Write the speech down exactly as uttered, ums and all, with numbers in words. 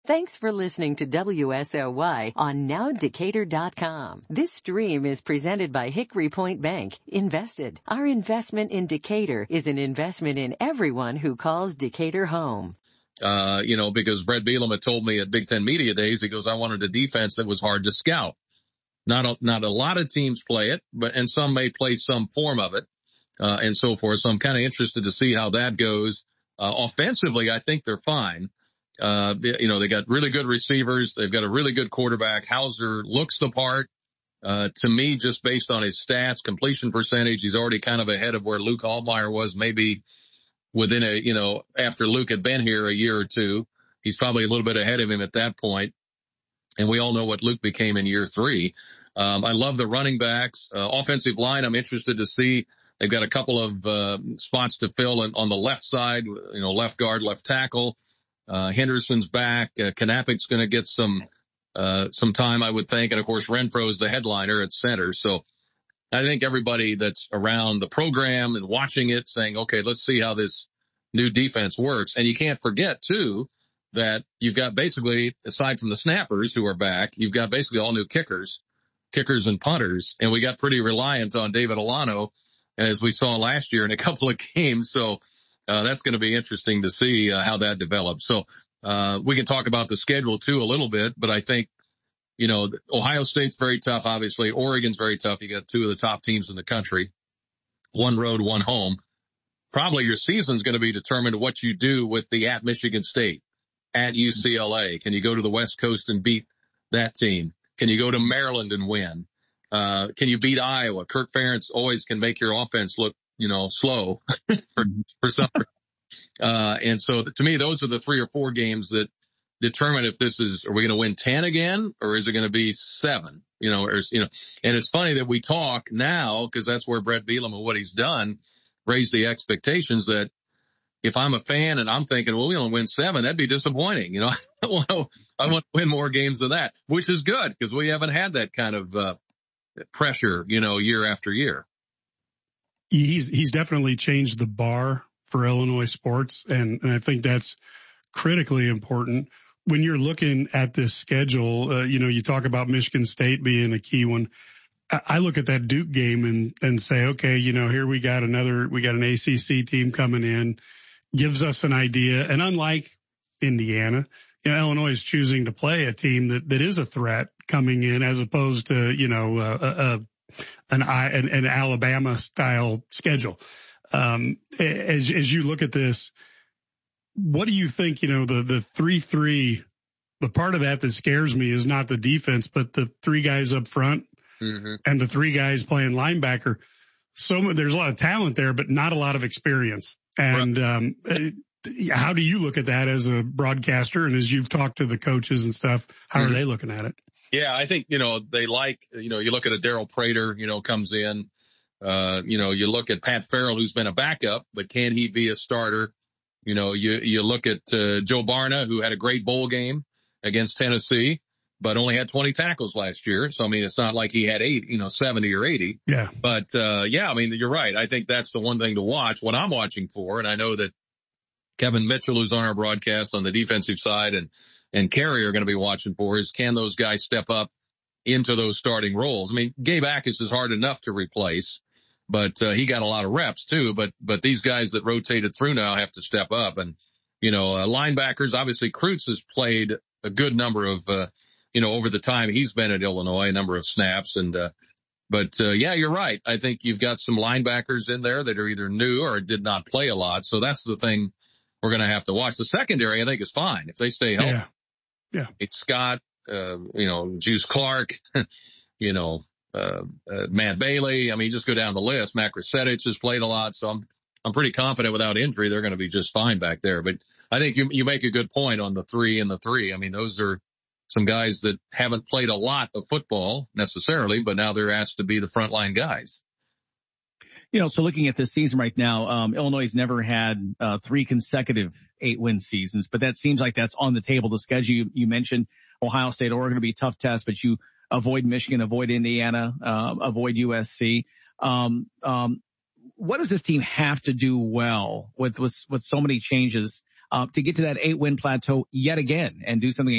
Thanks for listening to W S L Y on now decatur dot com. This stream is presented by Hickory Point Bank. Invested. Our investment in Decatur is an investment in everyone who calls Decatur home. Uh, you know, because Brett Bielema had told me at Big Ten Media Days, he goes, I wanted a defense that was hard to scout. Not a, not a lot of teams play it, but, and some may play some form of it, uh, and so forth. So I'm kind of interested to see how that goes. Uh, offensively, I think they're fine. Uh, you know, they got really good receivers. They've got a really good quarterback. Hauser looks the part. Uh, to me, just based on his stats, completion percentage, he's already kind of ahead of where Luke Altmyer was, maybe within a, you know, after Luke had been here a year or two. He's probably a little bit ahead of him at that point. And we all know what Luke became in year three. Um, I love the running backs. Uh, offensive line, I'm interested to see. They've got a couple of, uh, spots to fill in, on the left side, you know, left guard, left tackle. Uh, Henderson's back. Uh, Kanapik's going to get some, uh, some time, I would think. And of course, Renfro's the headliner at center. So I think everybody that's around the program and watching it saying, okay, let's see how this new defense works. And you can't forget too that you've got basically, aside from the snappers who are back, you've got basically all new kickers, kickers and punters. And we got pretty reliant on David Alano, as we saw last year in a couple of games. So, Uh, that's going to be interesting to see uh, how that develops. So, uh, we can talk about the schedule too a little bit, but I think, you know, Ohio State's very tough, obviously. Oregon's very tough. You got two of the top teams in the country, one road, one home. Probably your season's going to be determined what you do with the at Michigan State, at U C L A. Can you go to the West Coast and beat that team? Can you go to Maryland and win? Uh, can you beat Iowa? Kirk Ferentz always can make your offense look, you know, slow for, for some. Uh, and so to me, those are the three or four games that determine if this is, are we going to win ten again, or is it going to be seven? You know, or, you know, and it's funny that we talk now, because that's where Brett Bielema, what he's done, raised the expectations that if I'm a fan and I'm thinking, well, we only win seven, that'd be disappointing. You know, I want to, I want to win more games than that, which is good because we haven't had that kind of, uh, pressure, you know, year after year. He's, he's definitely changed the bar for Illinois sports. And, and I think that's critically important when you're looking at this schedule. Uh, you know, you talk about Michigan State being a key one. I, I look at that Duke game and, and say, okay, you know, here we got another, we got an A C C team coming in, gives us an idea. And unlike Indiana, you know, Illinois is choosing to play a team that, that is a threat coming in as opposed to, you know, uh, uh, an, an, an Alabama style schedule. Um, as, as you look at this, what do you think, you know, the, the three, three, the part of that that scares me is not the defense, but the three guys up front mm-hmm. and the three guys playing linebacker. So there's a lot of talent there, but not a lot of experience. And, right. um, how do you look at that as a broadcaster? And as you've talked to the coaches and stuff, how mm-hmm. are they looking at it? Yeah, I think, you know, they like, you know, you look at a Daryl Prater, you know, comes in, uh, you know, you look at Pat Farrell, who's been a backup, but can he be a starter? You know, you, you look at, uh, Joe Barna, who had a great bowl game against Tennessee, but only had twenty tackles last year. So, I mean, it's not like he had eight, you know, seventy or eighty. Yeah. But, uh, yeah, I mean, you're right. I think that's the one thing to watch. What I'm watching for, and I know that Kevin Mitchell, who's on our broadcast on the defensive side, and, and Carey are going to be watching for is, can those guys step up into those starting roles? I mean, Gabe Akis is hard enough to replace, but, uh, he got a lot of reps too, but, but these guys that rotated through now have to step up. And, you know, uh, linebackers, obviously Kreutz has played a good number of, uh, you know, over the time he's been at Illinois, a number of snaps. And, uh, but, uh, yeah, you're right. I think you've got some linebackers in there that are either new or did not play a lot. So that's the thing we're going to have to watch. The secondary, I think, is fine if they stay healthy. Yeah. Yeah. It's Scott, uh, you know, Juice Clark, you know, uh, uh, Matt Bailey. I mean, just go down the list. Matt Krasevich has played a lot. So I'm, I'm pretty confident without injury, they're going to be just fine back there. But I think you, you make a good point on the three and the three. I mean, those are some guys that haven't played a lot of football necessarily, but now they're asked to be the frontline guys. You know, so looking at this season right now, um, Illinois has never had uh, three consecutive eight-win seasons, but that seems like that's on the table. The schedule you, you mentioned, Ohio State, Oregon will be tough tests, but you avoid Michigan, avoid Indiana, uh, avoid U S C. Um, um, what does this team have to do well with with, with so many changes uh, to get to that eight-win plateau yet again and do something